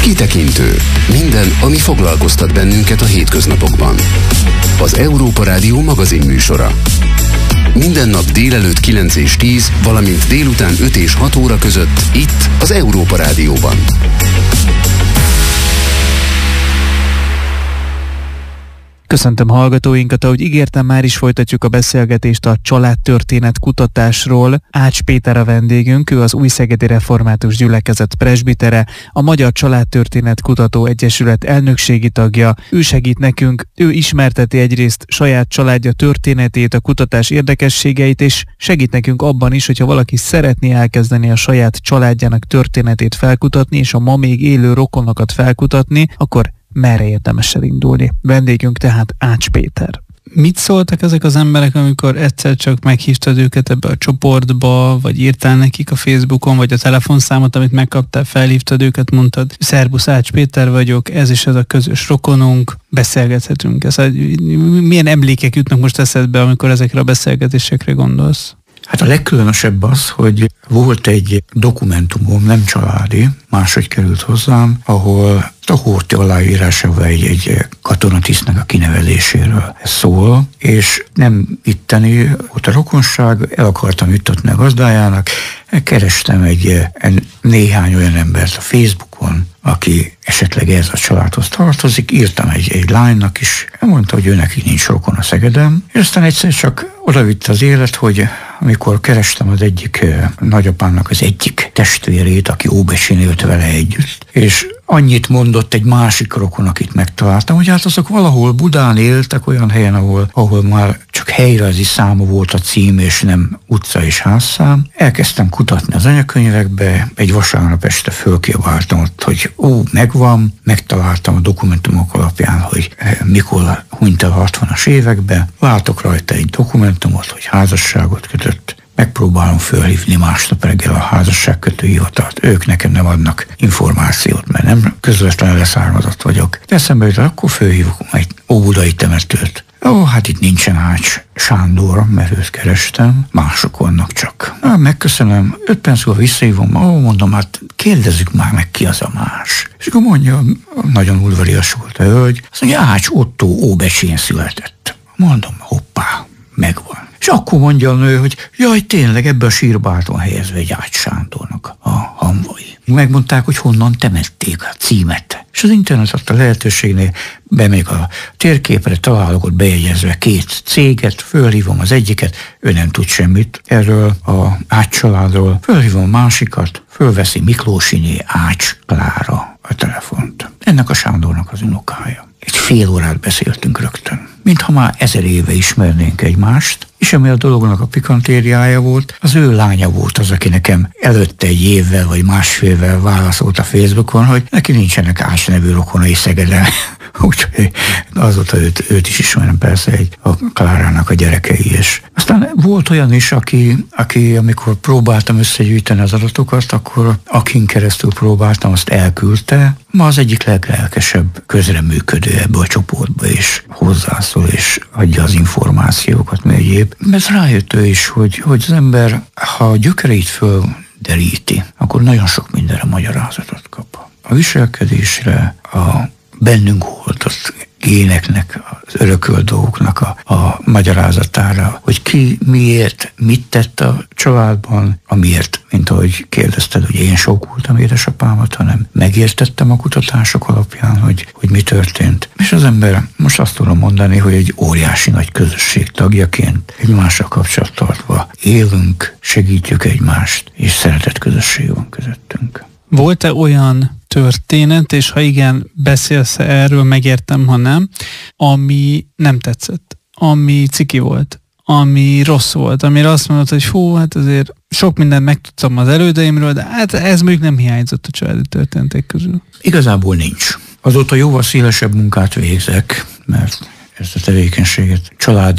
Kitekintő. Minden, ami foglalkoztat bennünket a hétköznapokban. Az Európa Rádió magazin műsora. Minden nap délelőtt 9 és 10, valamint délután 5 és 6 óra között itt az Európa Rádióban. Köszöntöm hallgatóinkat, ahogy ígértem, már is folytatjuk a beszélgetést a családtörténet kutatásról. Ács Péter a vendégünk, ő az Újszegedi Református Gyülekezet presbitere, a Magyar Családtörténet Kutató Egyesület elnökségi tagja. Ő segít nekünk, ő ismerteti egyrészt saját családja történetét, a kutatás érdekességeit, és segít nekünk abban is, hogyha valaki szeretné elkezdeni a saját családjának történetét felkutatni, és a ma még élő rokonokat felkutatni, akkor merre érdemes elindulni. Vendégünk tehát Ács Péter. Mit szóltak ezek az emberek, amikor egyszer csak meghívtad őket ebbe a csoportba, vagy írtál nekik a Facebookon, vagy a telefonszámot, amit megkaptál, felhívtad őket, mondtad, szerbusz, Ács Péter vagyok, ez is ez a közös rokonunk, beszélgethetünk. Milyen emlékek jutnak most eszedbe, amikor ezekre a beszélgetésekre gondolsz? Hát a legkülönösebb az, hogy volt egy dokumentumom, nem családi, máshogy került hozzám, ahol a Horthy aláírásával egy katonatisztnek a kinevezéséről szól, és nem itteni, ott a rokonság, el akartam juttatni a gazdájának, kerestem néhány olyan embert a Facebookon, aki esetleg ez a családhoz tartozik, írtam egy lánynak is, mondta, hogy ő neki nincs rokon a Szegeden, és aztán egyszer csak odavitt az élet, hogy amikor kerestem az egyik nagyapámnak az egyik testvérét, aki Óbecsin élt vele együtt, és annyit mondott egy másik rokon, akit megtaláltam, hogy hát azok valahol Budán éltek, olyan helyen, ahol már csak helyrajzi száma volt a cím, és nem utca és házszám. Elkezdtem kutatni az anyakönyvekbe, egy vasárnap este fölkiabáltam ott, hogy megvan, megtaláltam a dokumentumok alapján, hogy mikor hunyt el a 60-as években, látok rajta egy dokumentumot, hogy házasságot kötött. Megpróbálom fölhívni másnap reggel a házasságkötő hivatalt. Ők nekem nem adnak információt, mert nem közvetlenül leszármazott vagyok. De eszembe jut, akkor fölhívok egy óbudai temetőt. Hát itt nincsen Ács Sándor, mert őt kerestem, mások vannak csak. Megköszönöm, 5 perc múlva visszahívom, mondom, hát kérdezzük már meg, ki az a más. És akkor mondja, nagyon udvarias volt a hölgy, azt mondja, Ács Otto Óbecsén született. Mondom, hoppá, megvan. És akkor mondja a nő, hogy jaj, tényleg ebbe a sírba át van helyezve egy Ács Sándornak a hamvai. Megmondták, hogy honnan temették a címet. És az internet adta lehetőségnél, bemegyek a térképre, találok ott bejegyezve 2 céget, fölhívom az egyiket, ő nem tud semmit erről a Ács családról, fölhívom a másikat, fölveszi Miklósiné Ács Klára a telefont. Ennek a Sándornak az unokája. Egy fél órát beszéltünk rögtön, mintha már 1000 éve ismernénk egymást, és ami a dolognak a pikantériája volt, az ő lánya volt az, aki nekem előtte egy évvel vagy másfélvel válaszolt a Facebookon, hogy neki nincsenek Ács nevű rokonai Szegeden. Úgyhogy azóta őt is ismerem, persze, a Klárának a gyerekei. És aztán volt olyan is, aki amikor próbáltam összegyűjteni az adatokat, akkor akin keresztül próbáltam, azt elküldte. Ma az egyik leglelkesebb közreműködő ebbe a csoportba, és hozzászól, és adja az információkat, mert egyéb. Mert rájött ő is, hogy az ember, ha a gyökereit földeríti, akkor nagyon sok mindenre magyarázatot kap. A viselkedésre, a bennünk hordott géneknek, az örökölt dolgoknak a magyarázatára, hogy ki miért, mit tett a családban, amiért, mint ahogy kérdezted, hogy én sokkultam édesapámat, hanem megértettem a kutatások alapján, hogy mi történt. És az ember, most azt tudom mondani, hogy egy óriási nagy közösség tagjaként egymással kapcsolattartva élünk, segítjük egymást, és szeretett közösség van közöttünk. Volt-e olyan történet, és ha igen, beszélsz erről, megértem, ha nem, ami nem tetszett, ami ciki volt, ami rossz volt, amire azt mondod, hogy hát azért sok mindent megtudtam az elődeimről, de hát ez mondjuk nem hiányzott a családi történetek közül. Igazából nincs. Azóta jóval szélesebb munkát végzek, mert ezt a tevékenységet családi